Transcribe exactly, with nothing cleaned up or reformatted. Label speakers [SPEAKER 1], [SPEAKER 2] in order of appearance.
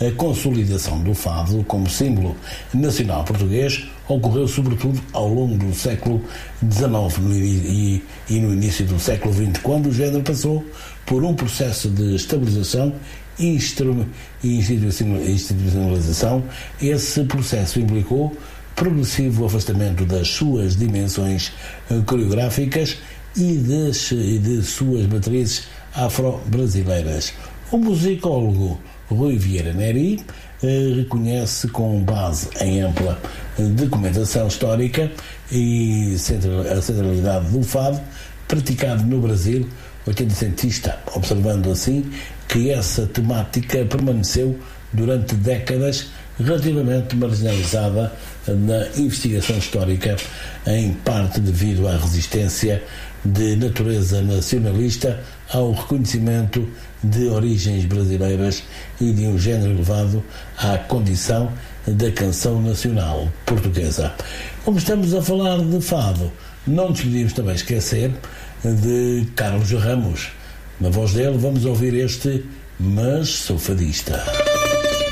[SPEAKER 1] A consolidação do fado como símbolo nacional português ocorreu sobretudo ao longo do século dezenove e, e no início do século vinte, quando o género passou por um processo de estabilização e institucionalização. Esse processo implicou progressivo afastamento das suas dimensões coreográficas e, das, e de suas matrizes afro-brasileiras. O musicólogo Rui Vieira Neri eh, reconhece, com base em ampla documentação histórica e a centralidade do fado praticado no Brasil, oitocentista, observando assim que essa temática permaneceu durante décadas relativamente marginalizada na investigação histórica, em parte devido à resistência de natureza nacionalista ao reconhecimento de origens brasileiras e de um género elevado à condição da canção nacional portuguesa. Como estamos a falar de fado, não nos podíamos também esquecer de Carlos Ramos. Na voz dele vamos ouvir este Mas Sou Fadista.